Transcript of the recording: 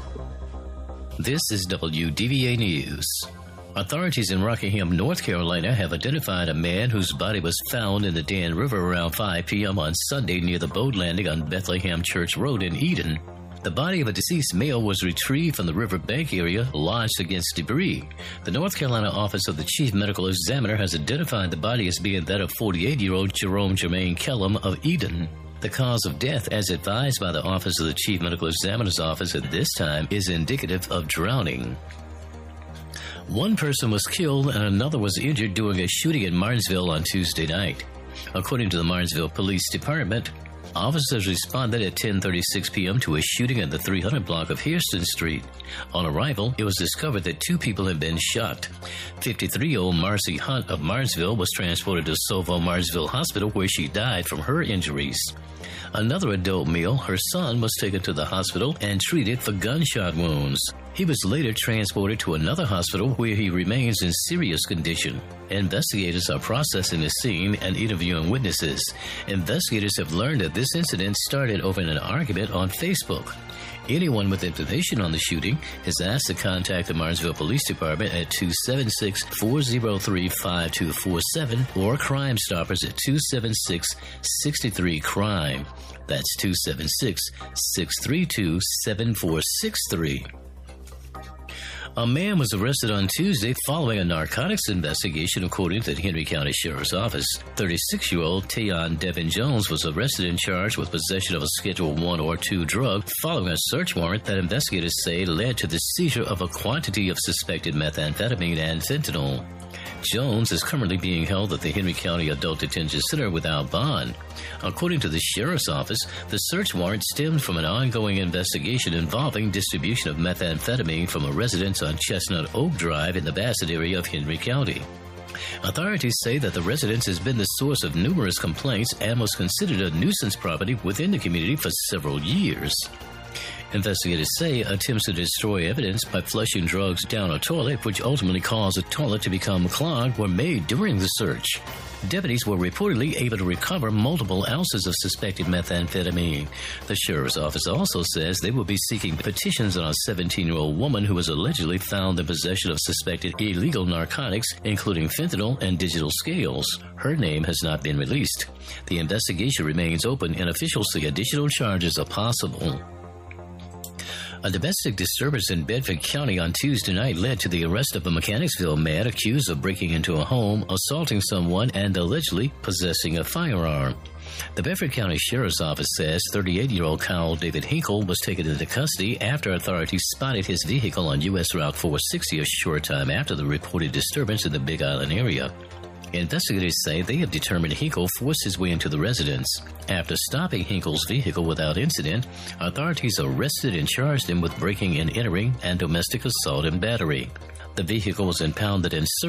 This is WDVA News. Authorities in Rockingham, North Carolina have identified a man whose body was found in the Dan River around 5 p.m. on Sunday near the boat landing on Bethlehem Church Road in Eden. The body of a deceased male was retrieved from the riverbank area, lodged against debris. The North Carolina Office of the Chief Medical Examiner has identified the body as being that of 48-year-old Jerome Jermaine Kellum of Eden. The cause of death, as advised by the Office of the Chief Medical Examiner's Office at this time, is indicative of drowning. One person was killed and another was injured during a shooting in Martinsville on Tuesday night. According to the Martinsville Police Department, officers responded at 10:36 p.m. to a shooting in the 300 block of Hairston Street. On arrival, it was discovered that 2 people had been shot. 53-year-old Marcy Hunt of Martinsville was transported to Sovo Martinsville Hospital, where she died from her injuries. Another adult male, her son, was taken to the hospital and treated for gunshot wounds. He was later transported to another hospital where he remains in serious condition. Investigators are processing the scene and interviewing witnesses. Investigators have learned that this incident started over an argument on Facebook. Anyone with information on the shooting is asked to contact the Martinsville Police Department at 276-403-5247 or Crime Stoppers at 276-63-CRIME. That's 276-632-7463. A man was arrested on Tuesday following a narcotics investigation, according to the Henry County Sheriff's Office. 36-year-old Tayon Devin Jones was arrested and charged with possession of a Schedule I or II drug following a search warrant that investigators say led to the seizure of a quantity of suspected methamphetamine and fentanyl. Jones is currently being held at the Henry County Adult Detention Center without bond. According to the Sheriff's Office, the search warrant stemmed from an ongoing investigation involving distribution of methamphetamine from a residence on Chestnut Oak Drive in the Bassett area of Henry County. Authorities say that the residence has been the source of numerous complaints and was considered a nuisance property within the community for several years. Investigators say attempts to destroy evidence by flushing drugs down a toilet, which ultimately caused the toilet to become clogged, were made during the search. Deputies were reportedly able to recover multiple ounces of suspected methamphetamine. The Sheriff's Office also says they will be seeking petitions on a 17-year-old woman who was allegedly found in possession of suspected illegal narcotics, including fentanyl and digital scales. Her name has not been released. The investigation remains open, and officials say additional charges are possible. A domestic disturbance in Bedford County on Tuesday night led to the arrest of a Mechanicsville man accused of breaking into a home, assaulting someone, and allegedly possessing a firearm. The Bedford County Sheriff's Office says 38-year-old Kyle David Hinkle was taken into custody after authorities spotted his vehicle on U.S. Route 460 a short time after the reported disturbance in the Big Island area. Investigators say they have determined Hinkle forced his way into the residence. After stopping Hinkle's vehicle without incident, authorities arrested and charged him with breaking and entering and domestic assault and battery. The vehicle was impounded and searched